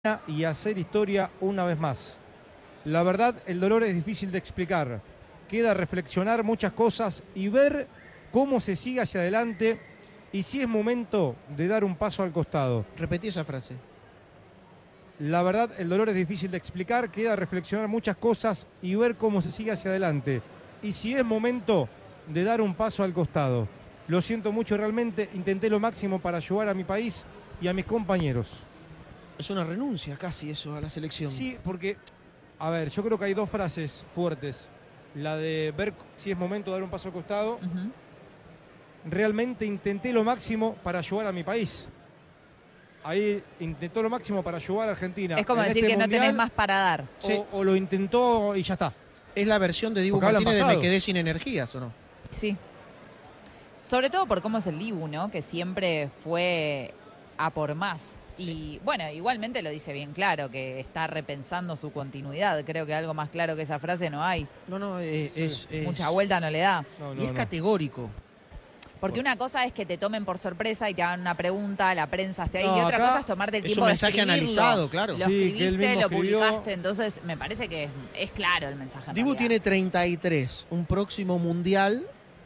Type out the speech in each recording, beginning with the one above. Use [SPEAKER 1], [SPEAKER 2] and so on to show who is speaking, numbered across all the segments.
[SPEAKER 1] y hacer historia una vez más. La verdad, el dolor es difícil de explicar. Queda reflexionar muchas cosas y ver cómo se sigue hacia adelante y si es momento de dar un paso al costado.
[SPEAKER 2] Repetí esa frase.
[SPEAKER 1] La verdad, el dolor es difícil de explicar. Queda reflexionar muchas cosas y ver cómo se sigue hacia adelante y si es momento de dar un paso al costado. Lo siento mucho realmente. Intenté lo máximo para ayudar a mi país y a mis compañeros.
[SPEAKER 2] Es una renuncia casi eso a la selección.
[SPEAKER 1] Sí, porque, a ver, yo creo que hay dos frases fuertes. La de ver si es momento de dar un paso al costado. Realmente intenté lo máximo para ayudar a mi país. Ahí intentó lo máximo para ayudar a Argentina.
[SPEAKER 3] Es como decir que no tenés más para dar.
[SPEAKER 2] Sí.
[SPEAKER 1] O lo intentó y ya está.
[SPEAKER 2] Es la versión de Dibu
[SPEAKER 1] Porque hablan
[SPEAKER 2] Martínez de
[SPEAKER 1] pasado.
[SPEAKER 2] me quedé sin energías, ¿o no?
[SPEAKER 3] Sí. Sobre todo por cómo es el Dibu, ¿no? Que siempre fue a por más. Y bueno, igualmente lo dice bien claro, que está repensando su continuidad. Creo que algo más claro que esa frase no hay.
[SPEAKER 2] No,
[SPEAKER 3] Mucha vuelta no le da.
[SPEAKER 2] Y es categórico.
[SPEAKER 3] Porque una cosa es que te tomen por sorpresa y te hagan una pregunta, la prensa esté ahí,
[SPEAKER 1] No,
[SPEAKER 3] y otra
[SPEAKER 1] acá
[SPEAKER 3] cosa es tomarte el
[SPEAKER 2] es
[SPEAKER 3] tiempo
[SPEAKER 2] un
[SPEAKER 3] de
[SPEAKER 2] mensaje
[SPEAKER 3] escribirlo.
[SPEAKER 2] analizado, claro.
[SPEAKER 3] Lo
[SPEAKER 1] Sí, que él
[SPEAKER 3] escribiste,
[SPEAKER 1] mismo
[SPEAKER 3] lo
[SPEAKER 1] escribió.
[SPEAKER 3] publicaste, entonces me parece que es claro el mensaje. en
[SPEAKER 2] Dibu
[SPEAKER 3] realidad.
[SPEAKER 2] tiene 33, un próximo mundial.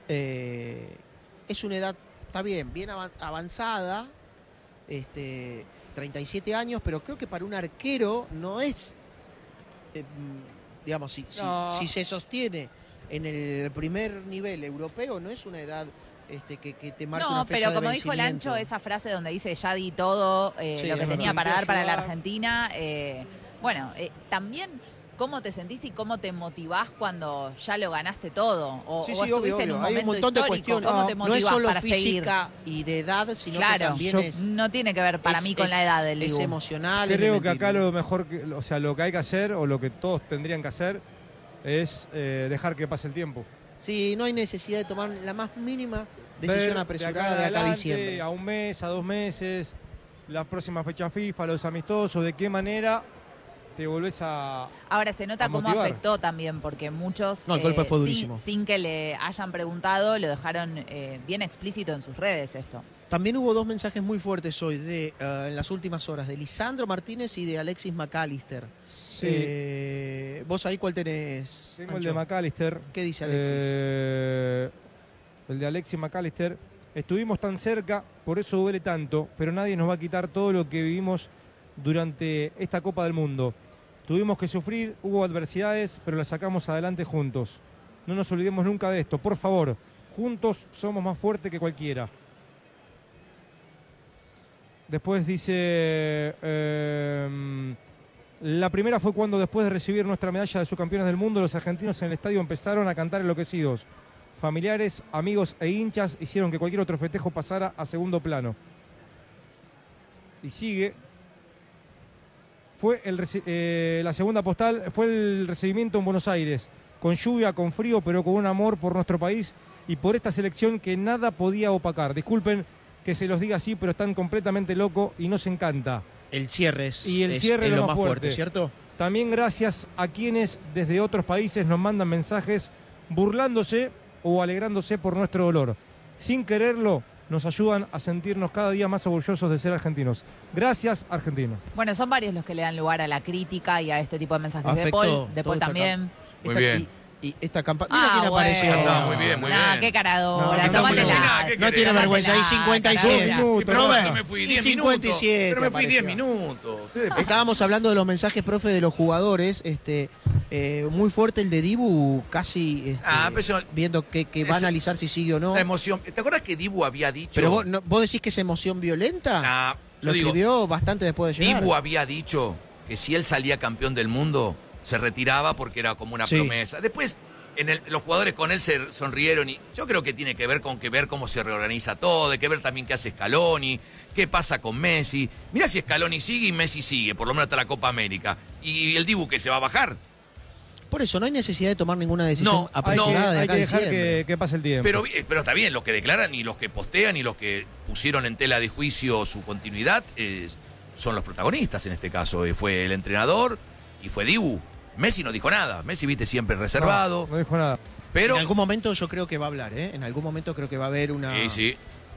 [SPEAKER 2] Es una edad, está bien avanzada, 37 años, pero creo que para un arquero no es, digamos,
[SPEAKER 1] No.
[SPEAKER 2] si se sostiene en el primer nivel europeo, no es una edad que te marca una
[SPEAKER 3] No,
[SPEAKER 2] fecha
[SPEAKER 3] pero
[SPEAKER 2] de
[SPEAKER 3] como dijo
[SPEAKER 2] vencimiento.
[SPEAKER 3] Lancho, esa frase donde dice ya di todo
[SPEAKER 2] Sí,
[SPEAKER 3] lo que
[SPEAKER 2] es
[SPEAKER 3] tenía
[SPEAKER 2] verdad.
[SPEAKER 3] para dar para la
[SPEAKER 1] Ayudar.
[SPEAKER 3] Argentina. Bueno, también cómo te sentís y cómo te motivás cuando ya lo ganaste todo. O
[SPEAKER 2] Sí,
[SPEAKER 3] o
[SPEAKER 2] sí,
[SPEAKER 3] estuviste
[SPEAKER 2] obvio,
[SPEAKER 3] en un
[SPEAKER 2] obvio. Hay
[SPEAKER 3] momento
[SPEAKER 2] un montón de
[SPEAKER 3] histórico.
[SPEAKER 2] cuestiones.
[SPEAKER 3] ¿Cómo te
[SPEAKER 2] No es
[SPEAKER 3] motivás
[SPEAKER 2] solo
[SPEAKER 3] para seguir?
[SPEAKER 2] física y de edad, sino que
[SPEAKER 3] Claro,
[SPEAKER 2] también es...
[SPEAKER 3] no tiene que ver para mí con la edad del
[SPEAKER 2] Es
[SPEAKER 3] Dibu.
[SPEAKER 2] emocional. es de
[SPEAKER 1] Creo que acá
[SPEAKER 2] mentir.
[SPEAKER 1] lo mejor, o sea, lo que hay que hacer o lo que todos tendrían que hacer es dejar que pase el tiempo.
[SPEAKER 2] Sí, no hay necesidad de tomar la más mínima decisión
[SPEAKER 1] Ver
[SPEAKER 2] apresurada de acá a
[SPEAKER 1] adelante,
[SPEAKER 2] diciembre.
[SPEAKER 1] a un mes, a 2 meses, las próximas fechas FIFA, los amistosos, de qué manera te volvés a...
[SPEAKER 3] Ahora se nota
[SPEAKER 1] a
[SPEAKER 3] cómo
[SPEAKER 1] motivar.
[SPEAKER 3] afectó también, porque muchos,
[SPEAKER 2] No, el golpe fue durísimo.
[SPEAKER 3] sin que le hayan preguntado, lo dejaron bien explícito en sus redes esto.
[SPEAKER 2] También hubo dos mensajes muy fuertes hoy en las últimas horas, de Lisandro Martínez y de Alexis McAllister.
[SPEAKER 1] Sí.
[SPEAKER 2] ¿Vos ahí cuál tenés?
[SPEAKER 1] Tengo el
[SPEAKER 2] Ancho?
[SPEAKER 1] de McAllister.
[SPEAKER 2] ¿Qué dice Alexis?
[SPEAKER 1] El de Alexis McAllister. Estuvimos tan cerca, por eso duele tanto, pero nadie nos va a quitar todo lo que vivimos durante esta Copa del Mundo. Tuvimos que sufrir, hubo adversidades, pero las sacamos adelante juntos. No nos olvidemos nunca de esto, por favor. Juntos somos más fuertes que cualquiera. Después dice... la primera fue cuando después de recibir nuestra medalla de subcampeones del mundo, los argentinos en el estadio empezaron a cantar enloquecidos. Familiares, amigos e hinchas hicieron que cualquier otro festejo pasara a segundo plano. Y sigue. La segunda postal fue el recibimiento en Buenos Aires, con lluvia, con frío, pero con un amor por nuestro país y por esta selección que nada podía opacar. Disculpen que se los diga así, pero están completamente locos y nos encanta.
[SPEAKER 2] El cierre es,
[SPEAKER 1] Y el
[SPEAKER 2] es-
[SPEAKER 1] cierre
[SPEAKER 2] es
[SPEAKER 1] es
[SPEAKER 2] lo
[SPEAKER 1] lo
[SPEAKER 2] más
[SPEAKER 1] más
[SPEAKER 2] fuerte,
[SPEAKER 1] fuerte.
[SPEAKER 2] ¿cierto?
[SPEAKER 1] También gracias a quienes desde otros países nos mandan mensajes burlándose o alegrándose por nuestro dolor. Sin quererlo, nos ayudan a sentirnos cada día más orgullosos de ser argentinos. Gracias, Argentina.
[SPEAKER 3] Bueno, son varios los que le dan lugar a la crítica y a este tipo de mensajes.
[SPEAKER 2] Afectó
[SPEAKER 3] De
[SPEAKER 2] todo
[SPEAKER 3] Paul
[SPEAKER 2] esta
[SPEAKER 3] también.
[SPEAKER 4] Muy bien.
[SPEAKER 2] Y esta campaña... Mira quién
[SPEAKER 3] bueno.
[SPEAKER 2] apareció.
[SPEAKER 4] Ya está, muy bien, muy
[SPEAKER 3] Nah,
[SPEAKER 4] bien.
[SPEAKER 3] qué caradora,
[SPEAKER 2] No, no,
[SPEAKER 3] tómatela.
[SPEAKER 4] no, no, ¿qué
[SPEAKER 2] No
[SPEAKER 4] querés?
[SPEAKER 2] tiene vergüenza, hay
[SPEAKER 3] Tómatela,
[SPEAKER 2] 57
[SPEAKER 3] caradora.
[SPEAKER 2] minutos.
[SPEAKER 4] Pero
[SPEAKER 2] Roberto.
[SPEAKER 4] me fui
[SPEAKER 2] Y
[SPEAKER 4] 10 minutos.
[SPEAKER 2] 57
[SPEAKER 4] Pero me fui 10
[SPEAKER 2] apareció.
[SPEAKER 4] minutos. Ustedes-
[SPEAKER 2] Estábamos hablando de los mensajes, profe, de los jugadores. Muy fuerte el de Dibu, casi
[SPEAKER 4] pero
[SPEAKER 2] viendo que va a
[SPEAKER 4] es-
[SPEAKER 2] analizar si sigue o no.
[SPEAKER 4] la emoción. ¿Te acuerdas que Dibu había dicho?
[SPEAKER 2] Pero vos decís que es emoción violenta.
[SPEAKER 4] Nah, yo
[SPEAKER 2] Lo
[SPEAKER 4] digo,
[SPEAKER 2] escribió bastante después de llegar.
[SPEAKER 4] Dibu había dicho que si él salía campeón del mundo, se retiraba porque era como una
[SPEAKER 2] Sí.
[SPEAKER 4] promesa. Después, los jugadores con él se sonrieron y yo creo que tiene que ver con ver cómo se reorganiza todo, de que ver también qué hace Scaloni, qué pasa con Messi. Mirá si Scaloni sigue y Messi sigue, por lo menos hasta la Copa América. Y el Dibu que se va a bajar.
[SPEAKER 2] Por eso no hay necesidad de tomar ninguna decisión
[SPEAKER 4] No,
[SPEAKER 2] apresurada de
[SPEAKER 1] hay
[SPEAKER 2] acá
[SPEAKER 1] que
[SPEAKER 2] a
[SPEAKER 1] dejar
[SPEAKER 2] diciembre.
[SPEAKER 1] que pase el tiempo.
[SPEAKER 4] Pero está bien, los que declaran y los que postean y los que pusieron en tela de juicio su continuidad son los protagonistas en este caso. Fue el entrenador y fue Dibu. Messi no dijo nada. Messi, viste, siempre reservado.
[SPEAKER 1] No dijo nada.
[SPEAKER 4] Pero
[SPEAKER 2] En algún momento yo creo que va a hablar, ¿eh? En algún momento creo que va a haber una...
[SPEAKER 4] sí,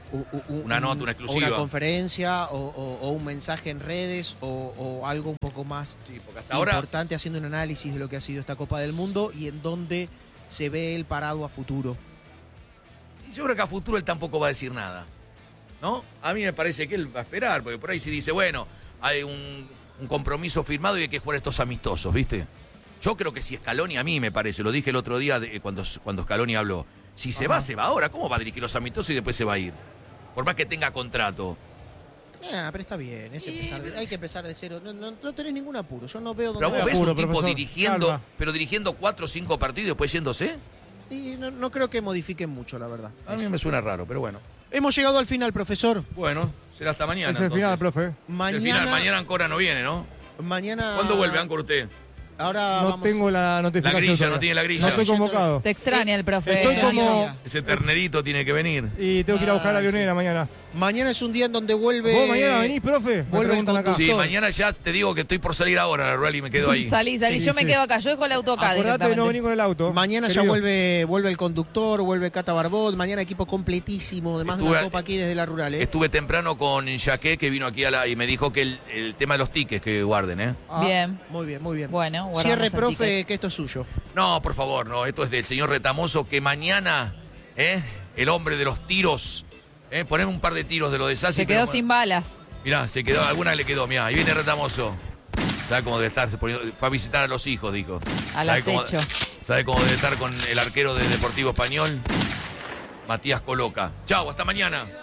[SPEAKER 4] Una nota, una exclusiva.
[SPEAKER 2] O una conferencia o un mensaje en redes o algo un poco más
[SPEAKER 4] Sí, porque hasta ahora
[SPEAKER 2] importante, haciendo un análisis de lo que ha sido esta Copa del Mundo y en dónde se ve él parado a futuro.
[SPEAKER 4] yo creo que a futuro él tampoco va a decir nada, ¿no? A mí me parece que él va a esperar, porque por ahí se dice, bueno, hay un compromiso firmado y hay que jugar estos amistosos, ¿viste? Yo creo que si Scaloni, a mí me parece, lo dije el otro día cuando Scaloni habló, si se va ahora. ¿Cómo va a dirigir los amistosos y después se va a ir? Por más que tenga contrato.
[SPEAKER 2] Pero está bien, hay que empezar de cero. No tenés ningún apuro, yo no veo dónde
[SPEAKER 4] Pero vos
[SPEAKER 2] va.
[SPEAKER 4] ves
[SPEAKER 1] apuro,
[SPEAKER 4] un tipo
[SPEAKER 1] profesor.
[SPEAKER 4] dirigiendo,
[SPEAKER 1] Calma.
[SPEAKER 4] pero dirigiendo 4 o 5 partidos y después yéndose.
[SPEAKER 2] Y no creo que modifiquen mucho, la verdad.
[SPEAKER 4] A mí me suena raro, pero bueno.
[SPEAKER 2] Hemos llegado al final, profesor.
[SPEAKER 4] Bueno, será hasta mañana.
[SPEAKER 1] Es el final,
[SPEAKER 4] entonces.
[SPEAKER 1] profe.
[SPEAKER 4] Es el final. Mañana Ancora no viene, ¿no?
[SPEAKER 2] Mañana.
[SPEAKER 4] ¿Cuándo vuelve Ancora usted?
[SPEAKER 2] Ahora
[SPEAKER 1] No
[SPEAKER 2] vamos.
[SPEAKER 1] tengo la
[SPEAKER 4] La
[SPEAKER 1] notificación.
[SPEAKER 4] grilla,
[SPEAKER 1] todavía.
[SPEAKER 4] no tiene la
[SPEAKER 1] No
[SPEAKER 4] grilla.
[SPEAKER 1] estoy convocado.
[SPEAKER 3] Te extraña el profe.
[SPEAKER 1] Estoy como...
[SPEAKER 4] Ese ternerito tiene que venir.
[SPEAKER 1] Y tengo que ir a buscar la avionera mañana.
[SPEAKER 2] Mañana es un día en donde vuelve.
[SPEAKER 1] ¿Vos mañana venís, profe? Me
[SPEAKER 2] vuelve el
[SPEAKER 1] preguntan acá.
[SPEAKER 2] conductor.
[SPEAKER 4] Sí, mañana ya te digo que estoy por salir ahora, Rally, y me quedo ahí.
[SPEAKER 3] Salí,
[SPEAKER 1] Sí,
[SPEAKER 3] yo me
[SPEAKER 1] sí.
[SPEAKER 3] quedo acá, yo dejo el auto acá
[SPEAKER 1] Acordate de no
[SPEAKER 3] directamente.
[SPEAKER 1] venir con el auto.
[SPEAKER 2] Mañana ya
[SPEAKER 1] querido.
[SPEAKER 2] vuelve el conductor, vuelve Cata Barbot. Mañana equipo completísimo, además de la
[SPEAKER 4] Estuve-
[SPEAKER 2] Copa aquí desde la Rural.
[SPEAKER 4] Estuve temprano con Jaqué, que vino aquí y me dijo que el tema de los tickets que guarden, ¿eh?
[SPEAKER 1] Ah,
[SPEAKER 3] Bien.
[SPEAKER 2] Muy bien, muy bien.
[SPEAKER 3] Bueno, guardamos
[SPEAKER 2] Cierre,
[SPEAKER 3] el
[SPEAKER 2] profe,
[SPEAKER 3] ticket.
[SPEAKER 2] que esto es suyo.
[SPEAKER 4] No, por favor, no. Esto es del señor Retamoso, que mañana, el hombre de los tiros, poneme un par de tiros de lo de Sassi.
[SPEAKER 3] Se quedó sin balas.
[SPEAKER 4] Mirá, se quedó, alguna le quedó, mirá, ahí viene Retamoso. ¿Sabe cómo debe estar? Fue a visitar a los hijos, dijo.
[SPEAKER 3] Al
[SPEAKER 4] ¿Sabe cómo-
[SPEAKER 3] acecho.
[SPEAKER 4] ¿Sabe cómo debe estar con el arquero de Deportivo Español? Matías Coloca. Chau, hasta mañana.